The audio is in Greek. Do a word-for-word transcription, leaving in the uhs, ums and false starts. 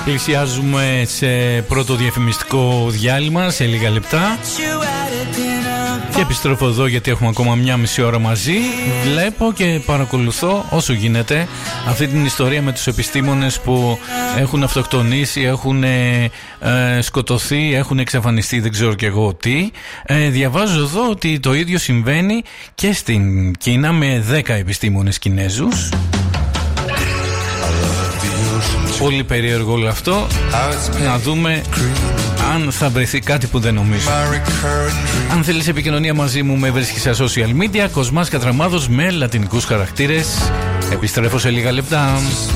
Πλησιάζουμε σε πρώτο διαφημιστικό διάλειμμα σε λίγα λεπτά και επιστρέφω εδώ γιατί έχουμε ακόμα μια μισή ώρα μαζί. Βλέπω και παρακολουθώ όσο γίνεται αυτή την ιστορία με τους επιστήμονες που έχουν αυτοκτονήσει, έχουν ε, ε, σκοτωθεί, έχουν εξαφανιστεί, δεν ξέρω και εγώ τι. ε, Διαβάζω εδώ ότι το ίδιο συμβαίνει και στην Κίνα με δέκα επιστήμονες Κινέζους. Πολύ περίεργο όλο αυτό. Να δούμε αν θα βρεθεί κάτι που δεν νομίζω. Αν θέλεις επικοινωνία μαζί μου, με βρίσκεις στα social media. Κοσμάς Κατραμάδος με λατινικούς χαρακτήρες. Επιστρέφω σε λίγα λεπτά.